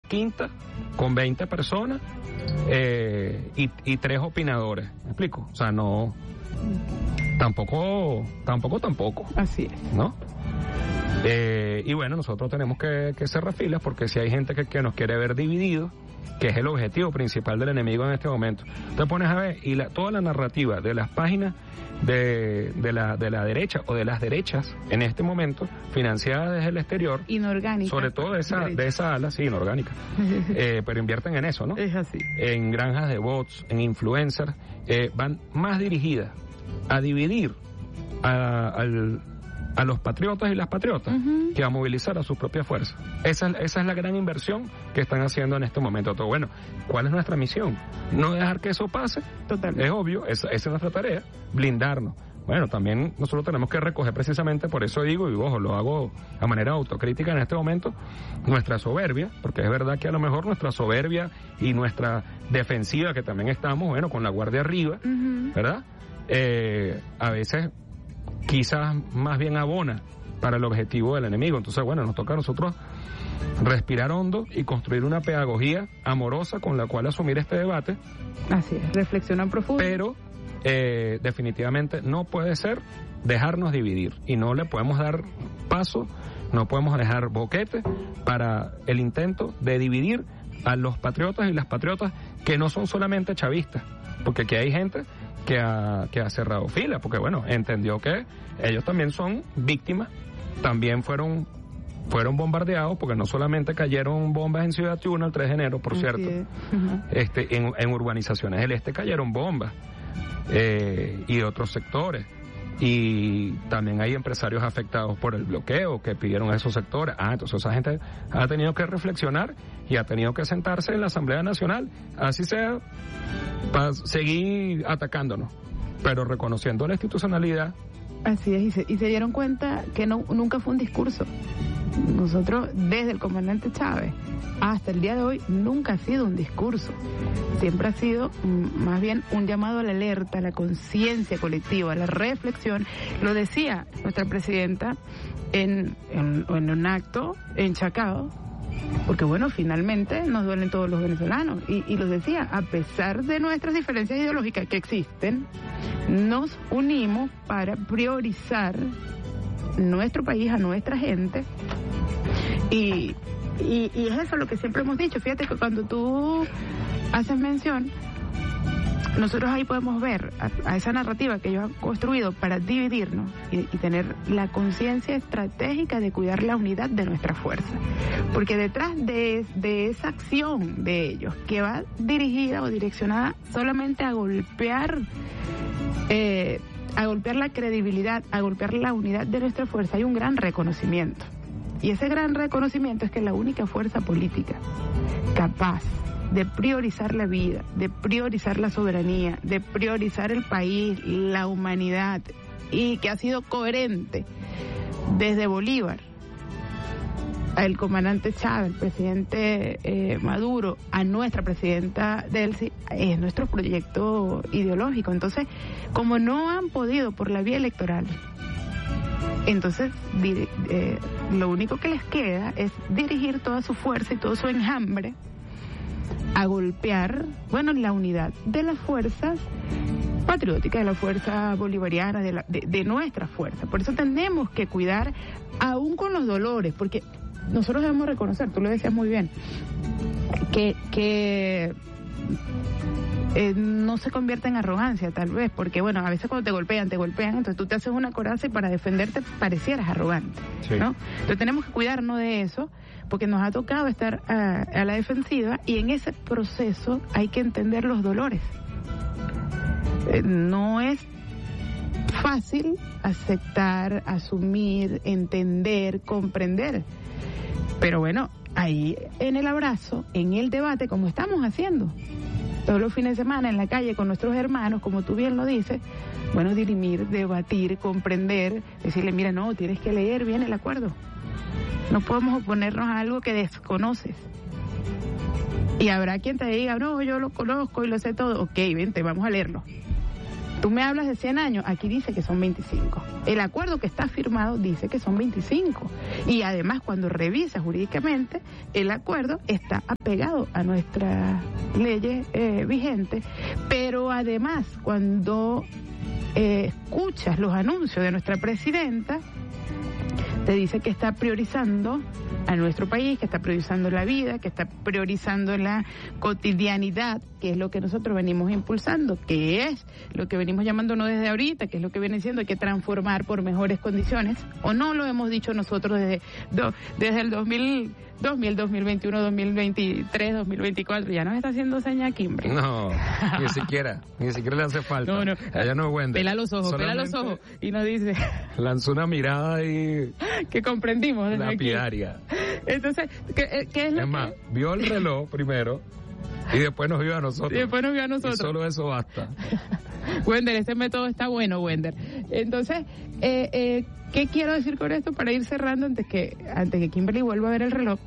quinta con 20 personas y 3 opinadores. ¿Me explico? O sea, no... Tampoco. Así es. ¿No? Y bueno, nosotros tenemos que cerrar filas, porque si hay gente que nos quiere ver divididos, que es el objetivo principal del enemigo en este momento. Te pones a ver, y toda la narrativa de las páginas de la derecha o de las derechas en este momento, financiadas desde el exterior, inorgánica, sobre todo de esa ala, sí, inorgánica, pero invierten en eso, ¿no? Es así. En granjas de bots, en influencers, van más dirigidas a dividir a los patriotas y las patriotas, que a movilizar a sus propias fuerzas. Esa es la gran inversión que están haciendo en este momento. Todo bueno, ¿cuál es nuestra misión? No dejar que eso pase. Totalmente. Es obvio, esa es nuestra tarea, blindarnos. Bueno, también nosotros tenemos que recoger, precisamente por eso digo, y ojo, lo hago a manera autocrítica en este momento, nuestra soberbia, porque es verdad que a lo mejor nuestra soberbia y nuestra defensiva, que también estamos, bueno, con la guardia arriba, ¿verdad? A veces quizás más bien abona para el objetivo del enemigo. Entonces, bueno, nos toca a nosotros respirar hondo y construir una pedagogía amorosa con la cual asumir este debate. Así es, reflexionar profundo. Pero definitivamente no puede ser dejarnos dividir, y no le podemos dar paso, no podemos dejar boquete para el intento de dividir a los patriotas y las patriotas que no son solamente chavistas, porque aquí hay gente que ha cerrado fila, porque bueno, entendió que ellos también son víctimas, también fueron bombardeados, porque no solamente cayeron bombas en Ciudad Tiuna el 3 de enero, por cierto, en urbanizaciones del este cayeron bombas, y otros sectores, y también hay empresarios afectados por el bloqueo que pidieron a esos sectores. Entonces esa gente ha tenido que reflexionar y ha tenido que sentarse en la Asamblea Nacional, así sea, para seguir atacándonos, pero reconociendo la institucionalidad. Así es, y se dieron cuenta que nunca fue un discurso. Nosotros, desde el comandante Chávez hasta el día de hoy, nunca ha sido un discurso. Siempre ha sido más bien un llamado a la alerta, a la conciencia colectiva, a la reflexión. Lo decía nuestra presidenta en un acto en Chacao, porque bueno, finalmente nos duelen todos los venezolanos, y lo decía, a pesar de nuestras diferencias ideológicas que existen, nos unimos para priorizar nuestro país, a nuestra gente, y es eso lo que siempre hemos dicho. Fíjate que cuando tú haces mención, nosotros ahí podemos ver a esa narrativa que ellos han construido para dividirnos y tener la conciencia estratégica de cuidar la unidad de nuestra fuerza. Porque detrás de esa acción de ellos, que va dirigida o direccionada solamente a golpear la credibilidad, a golpear la unidad de nuestra fuerza, hay un gran reconocimiento. Y ese gran reconocimiento es que la única fuerza política capaz de priorizar la vida, de priorizar la soberanía, de priorizar el país, la humanidad, y que ha sido coherente desde Bolívar, el comandante Chávez, el presidente Maduro, a nuestra presidenta Delcy, es nuestro proyecto ideológico. Entonces, como no han podido por la vía electoral, entonces lo único que les queda es dirigir toda su fuerza y todo su enjambre a golpear, bueno, la unidad de las fuerzas patrióticas, de la fuerza bolivariana, de nuestra fuerza. Por eso tenemos que cuidar, aún con los dolores, porque nosotros debemos reconocer, tú lo decías muy bien, que no se convierte en arrogancia, tal vez, porque bueno, a veces cuando te golpean, entonces tú te haces una coraza y para defenderte parecieras arrogante, sí, ¿no? Entonces tenemos que cuidarnos de eso, porque nos ha tocado estar a la defensiva, y en ese proceso hay que entender los dolores. No es fácil aceptar, asumir, entender, comprender, pero bueno, ahí en el abrazo, en el debate, como estamos haciendo todos los fines de semana en la calle con nuestros hermanos, como tú bien lo dices, bueno, dirimir, debatir, comprender, decirle, mira, no, tienes que leer bien el acuerdo. No podemos oponernos a algo que desconoces. Y habrá quien te diga, no, yo lo conozco y lo sé todo. Ok, vente, vamos a leerlo. Tú me hablas de 100 años, aquí dice que son 25. El acuerdo que está firmado dice que son 25. Y además, cuando revisa jurídicamente, el acuerdo está apegado a nuestras leyes vigentes. Pero además, cuando escuchas los anuncios de nuestra presidenta, te dice que está priorizando a nuestro país, que está priorizando la vida, que está priorizando la cotidianidad, que es lo que nosotros venimos impulsando, que es lo que venimos llamando no desde ahorita, que es lo que viene diciendo, hay que transformar por mejores condiciones, o no lo hemos dicho nosotros desde el 2000, 2021, 2023, 2024, ya nos está haciendo seña Kimberly. No, ni siquiera le hace falta. No. Ella no es Wender. Pela los ojos, y nos dice... Lanzó una mirada y... que comprendimos desde lapidaria. Aquí. Entonces, ¿qué es lo es más, vio el reloj primero y después nos vio a nosotros. Y solo eso basta. Wender, ese método está bueno, Wender. Entonces, ¿qué quiero decir con esto para ir cerrando antes que Kimberly vuelva a ver el reloj?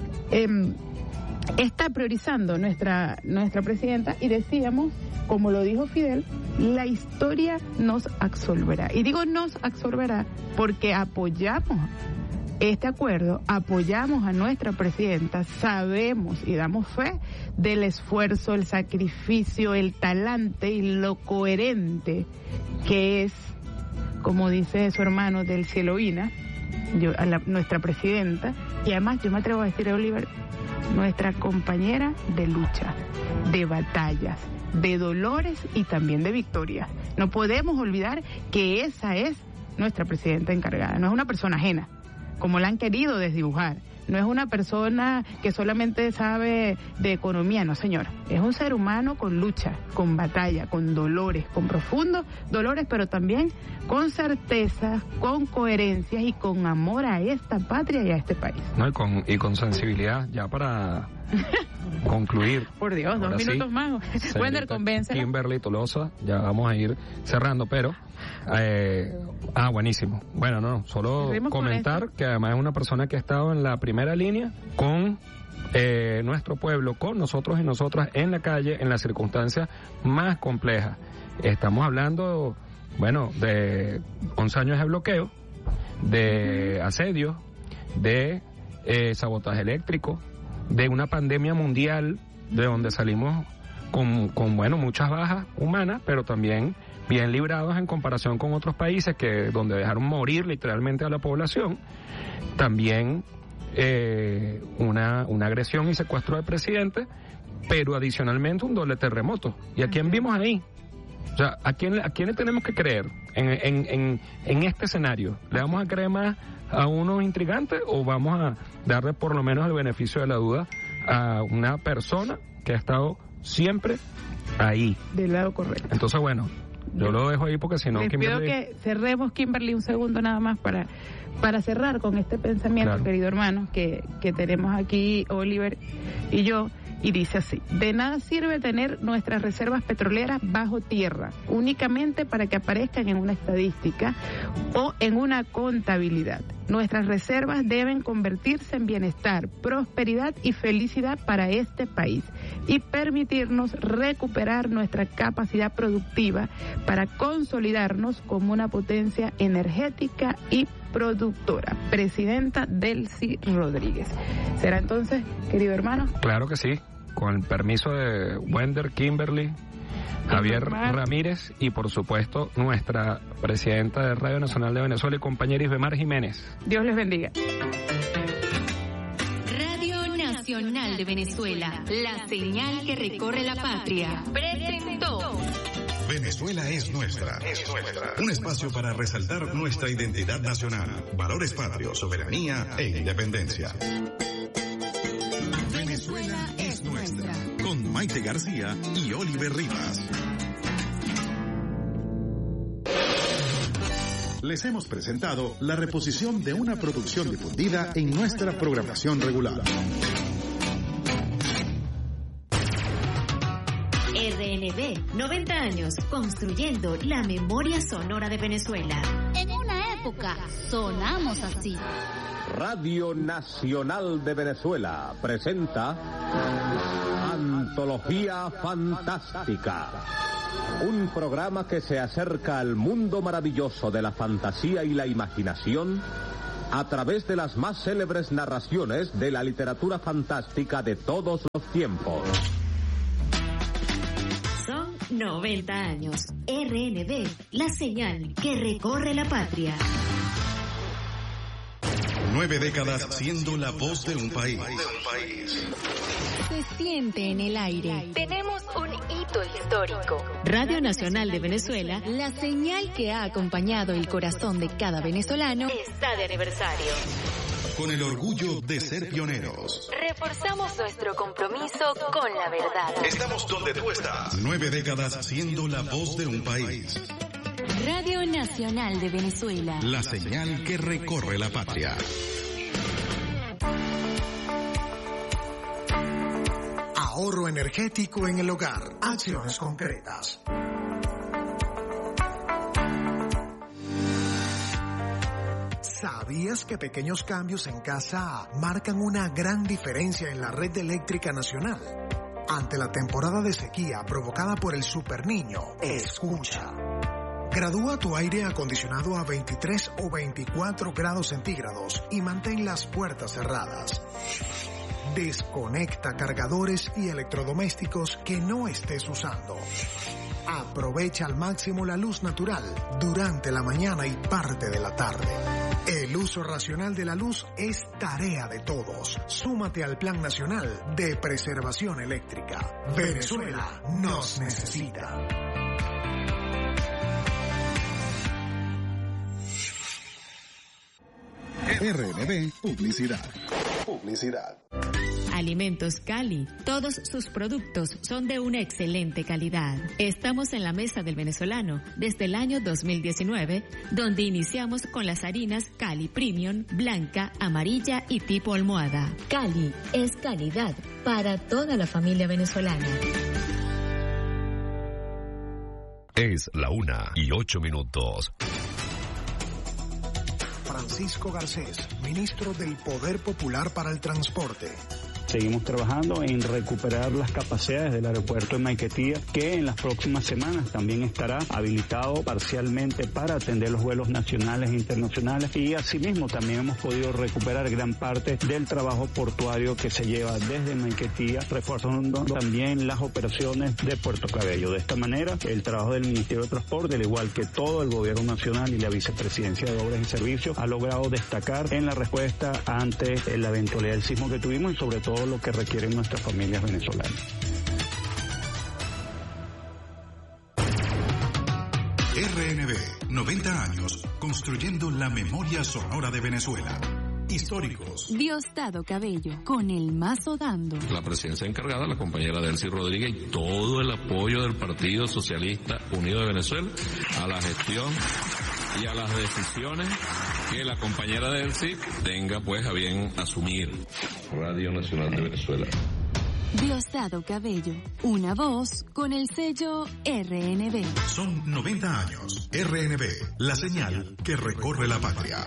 Está priorizando nuestra presidenta y decíamos, como lo dijo Fidel, la historia nos absolverá. Y digo nos absolverá porque apoyamos este acuerdo, apoyamos a nuestra presidenta, sabemos y damos fe del esfuerzo, el sacrificio, el talante y lo coherente que es, como dice su hermano del Cieloína, nuestra presidenta, y además yo me atrevo a decir, Oliver, nuestra compañera de lucha, de batallas, de dolores y también de victorias. No podemos olvidar que esa es nuestra presidenta encargada, no es una persona ajena, como la han querido desdibujar. No es una persona que solamente sabe de economía, no señor. Es un ser humano con lucha, con batalla, con dolores, con profundos dolores, pero también con certeza, con coherencias y con amor a esta patria y a este país. No, y con sensibilidad, ya para concluir. Por Dios, ahora 2 minutos más. Wender, convéncela. Kimberly Tolosa, ya vamos a ir cerrando, pero... buenísimo. Bueno, no, solo comentar que además es una persona que ha estado en la primera línea con nuestro pueblo, con nosotros y nosotras en la calle, en las circunstancias más complejas. Estamos hablando, bueno, de 11 años de bloqueo, de asedio, de sabotaje eléctrico, de una pandemia mundial de donde salimos con muchas bajas humanas, pero también bien librados en comparación con otros países donde dejaron morir literalmente a la población. También una agresión y secuestro del presidente, pero adicionalmente un doble terremoto. ¿Y a quién vimos ahí? O sea, ¿a quién le tenemos que creer en este escenario? ¿Le vamos a creer más a unos intrigantes o vamos a darle por lo menos el beneficio de la duda a una persona que ha estado siempre ahí? Del lado correcto. Entonces, bueno, yo lo dejo ahí porque si no, les pido que cerremos, Kimberly, un segundo nada más para cerrar con este pensamiento, claro, querido hermano, que tenemos aquí Oliver y yo, y dice así: de nada sirve tener nuestras reservas petroleras bajo tierra, únicamente para que aparezcan en una estadística o en una contabilidad. Nuestras reservas deben convertirse en bienestar, prosperidad y felicidad para este país y permitirnos recuperar nuestra capacidad productiva para consolidarnos como una potencia energética y productora. Presidenta Delcy Rodríguez. ¿Será entonces, querido hermano? Claro que sí, con el permiso de Wender, Kimberly, Javier Ramírez y por supuesto nuestra presidenta de Radio Nacional de Venezuela y compañera Isbemar Jiménez. Dios les bendiga. Radio Nacional de Venezuela, la señal que recorre la patria, presentó Venezuela es nuestra. Un espacio para resaltar nuestra identidad nacional, valores patrios, soberanía e independencia. Venezuela es nuestra. Con Maite García y Oliver Rivas. Les hemos presentado la reposición de una producción difundida en nuestra programación regular. RNB, 90 años construyendo la memoria sonora de Venezuela. En una época sonamos así. Radio Nacional de Venezuela presenta Antología Fantástica. Un programa que se acerca al mundo maravilloso de la fantasía y la imaginación a través de las más célebres narraciones de la literatura fantástica de todos los tiempos. Son 90 años. RNB, la señal que recorre la patria. 9 décadas siendo la voz de un país. Se siente en el aire. Tenemos un hito histórico. Radio Nacional de Venezuela, la señal que ha acompañado el corazón de cada venezolano, está de aniversario. Con el orgullo de ser pioneros. Reforzamos nuestro compromiso con la verdad. Estamos donde tú estás. 9 décadas siendo la voz de un país. Radio Nacional de Venezuela. La señal que recorre la patria. Ahorro energético en el hogar. Acciones concretas. ¿Sabías que pequeños cambios en casa marcan una gran diferencia en la red eléctrica nacional? Ante la temporada de sequía provocada por el superniño, escucha. Gradúa tu aire acondicionado a 23 o 24 grados centígrados y mantén las puertas cerradas. Desconecta cargadores y electrodomésticos que no estés usando. Aprovecha al máximo la luz natural durante la mañana y parte de la tarde. El uso racional de la luz es tarea de todos. Súmate al Plan Nacional de Preservación Eléctrica. Venezuela nos necesita. RNB Publicidad. Alimentos Cali. Todos sus productos son de una excelente calidad. Estamos en la mesa del venezolano desde el año 2019, donde iniciamos con las harinas Cali Premium, blanca, amarilla y tipo almohada. Cali es calidad para toda la familia venezolana. Es la 1:08. Francisco Garcés, ministro del Poder Popular para el Transporte. Seguimos trabajando en recuperar las capacidades del aeropuerto de Maiquetía, que en las próximas semanas también estará habilitado parcialmente para atender los vuelos nacionales e internacionales, y asimismo también hemos podido recuperar gran parte del trabajo portuario que se lleva desde Maiquetía, reforzando también las operaciones de Puerto Cabello. De esta manera, el trabajo del Ministerio de Transporte, al igual que todo el Gobierno Nacional y la Vicepresidencia de Obras y Servicios, ha logrado destacar en la respuesta ante la eventualidad del sismo que tuvimos y sobre todo lo que requieren nuestras familias venezolanas. RNB, 90 años construyendo la memoria sonora de Venezuela. Históricos. Diosdado Cabello, con el mazo dando. La presidencia encargada, la compañera Delcy Rodríguez, y todo el apoyo del Partido Socialista Unido de Venezuela a la gestión y a las decisiones que la compañera Delcy tenga pues a bien asumir. Radio Nacional de Venezuela. Diosdado Cabello, una voz con el sello RNB. Son 90 años. RNB, la señal que recorre la patria.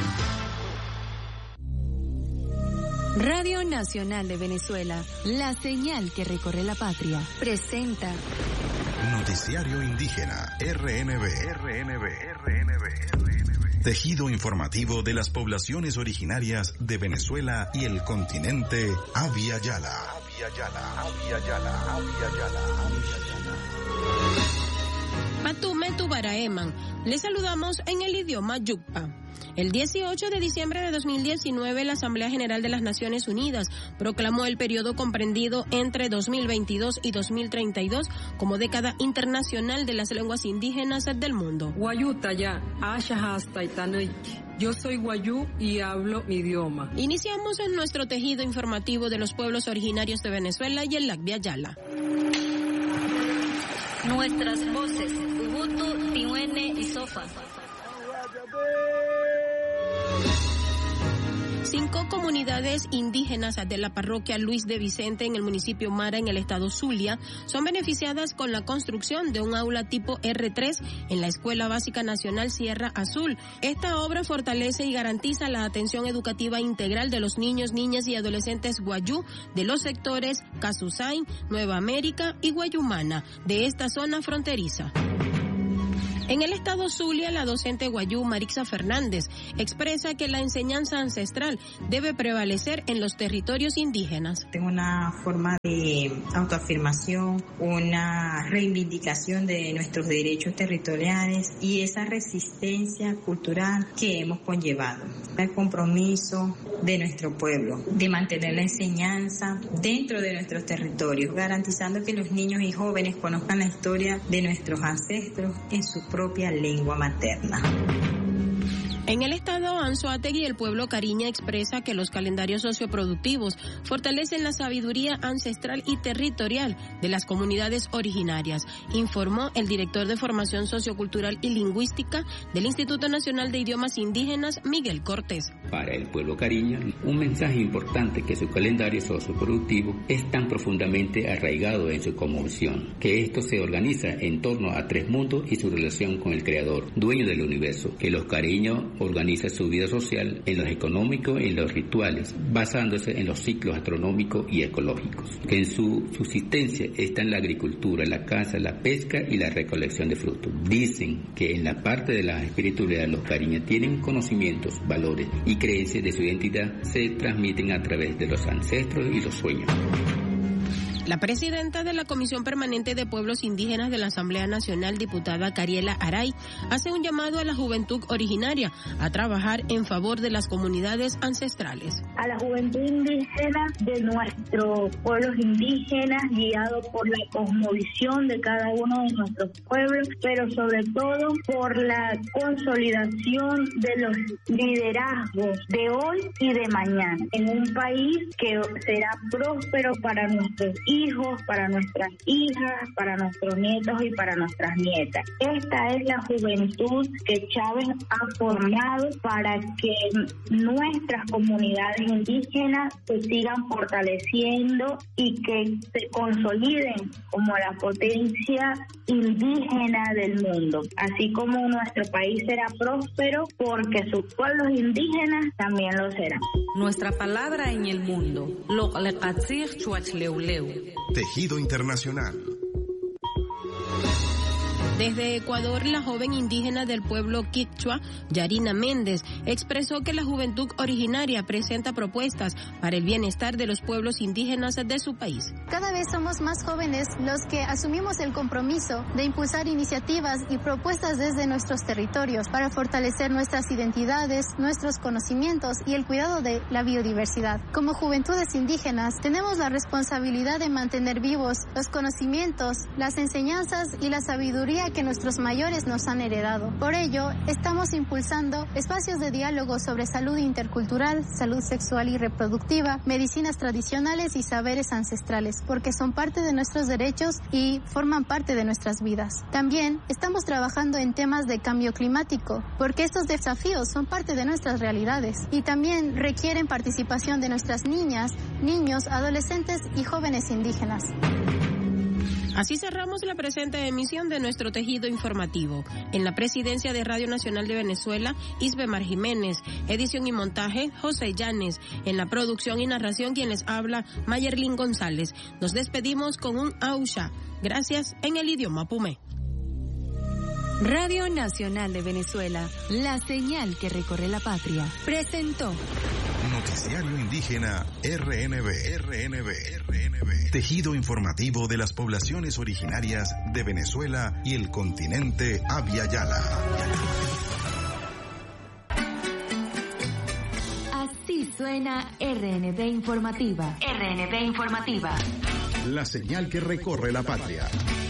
Radio Nacional de Venezuela, la señal que recorre la patria, presenta Noticiario Indígena, RNB. Tejido informativo de las poblaciones originarias de Venezuela y el continente Abya Yala. Matume Tubaraeman. Les saludamos en el idioma Yukpa. El 18 de diciembre de 2019, la Asamblea General de las Naciones Unidas proclamó el periodo comprendido entre 2022 y 2032 como década internacional de las lenguas indígenas del mundo. Yo soy guayú y hablo mi idioma. Iniciamos en nuestro tejido informativo de los pueblos originarios de Venezuela y el Abya Yala. Nuestras voces, Ubuntu, Tihuene y Sofa. 5 comunidades indígenas de la parroquia Luis de Vicente en el municipio Mara, en el estado Zulia, son beneficiadas con la construcción de un aula tipo R3 en la Escuela Básica Nacional Sierra Azul. Esta obra fortalece y garantiza la atención educativa integral de los niños, niñas y adolescentes guayú de los sectores Casusain, Nueva América y Guayumana de esta zona fronteriza. En el estado Zulia, la docente guayú Marixa Fernández expresa que la enseñanza ancestral debe prevalecer en los territorios indígenas. Una forma de autoafirmación, una reivindicación de nuestros derechos territoriales y esa resistencia cultural que hemos conllevado. El compromiso de nuestro pueblo de mantener la enseñanza dentro de nuestros territorios, garantizando que los niños y jóvenes conozcan la historia de nuestros ancestros en su propia lengua materna. En el estado Anzoátegui, el pueblo Cariña expresa que los calendarios socioproductivos fortalecen la sabiduría ancestral y territorial de las comunidades originarias, informó el director de Formación Sociocultural y Lingüística del Instituto Nacional de Idiomas Indígenas, Miguel Cortés. Para el pueblo Cariña, un mensaje importante que su calendario socioproductivo es tan profundamente arraigado en su cosmovisión, que esto se organiza en torno a 3 mundos y su relación con el Creador, dueño del universo, que los cariños organiza su vida social en lo económico y en los rituales, basándose en los ciclos astronómicos y ecológicos, que en su subsistencia está en la agricultura, la caza, la pesca y la recolección de frutos. Dicen que en la parte de la espiritualidad los cariñas tienen conocimientos, valores y creencias de su identidad se transmiten a través de los ancestros y los sueños. La presidenta de la Comisión Permanente de Pueblos Indígenas de la Asamblea Nacional, diputada Cariela Aray, hace un llamado a la juventud originaria a trabajar en favor de las comunidades ancestrales. A la juventud indígena de nuestros pueblos indígenas, guiado por la cosmovisión de cada uno de nuestros pueblos, pero sobre todo por la consolidación de los liderazgos de hoy y de mañana, en un país que será próspero para nuestros hijos, para nuestras hijas, para nuestros nietos y para nuestras nietas. Esta es la juventud que Chávez ha formado para que nuestras comunidades indígenas se sigan fortaleciendo y que se consoliden como la potencia indígena del mundo, así como nuestro país será próspero porque sus pueblos indígenas también lo serán. Nuestra palabra en el mundo, Tejido Internacional. Desde Ecuador, la joven indígena del pueblo Quichua, Yarina Méndez, expresó que la juventud originaria presenta propuestas para el bienestar de los pueblos indígenas de su país. Cada vez somos más jóvenes los que asumimos el compromiso de impulsar iniciativas y propuestas desde nuestros territorios para fortalecer nuestras identidades, nuestros conocimientos y el cuidado de la biodiversidad. Como juventudes indígenas, tenemos la responsabilidad de mantener vivos los conocimientos, las enseñanzas y la sabiduría que nuestros mayores nos han heredado. Por ello, estamos impulsando espacios de diálogo sobre salud intercultural, salud sexual y reproductiva, medicinas tradicionales y saberes ancestrales, porque son parte de nuestros derechos y forman parte de nuestras vidas. También estamos trabajando en temas de cambio climático, porque estos desafíos son parte de nuestras realidades y también requieren participación de nuestras niñas, niños, adolescentes y jóvenes indígenas. Así cerramos la presente emisión de nuestro tejido informativo. En la presidencia de Radio Nacional de Venezuela, Isbemar Jiménez. Edición y montaje, José Llanes. En la producción y narración, quien les habla, Mayerlin González. Nos despedimos con un Ausha. Gracias en el idioma Pumé. Radio Nacional de Venezuela, la señal que recorre la patria, presentó Noticiario Indígena RNB. Tejido informativo de las poblaciones originarias de Venezuela y el continente Abya Yala. Así suena RNB Informativa. RNB Informativa. La señal que recorre la patria.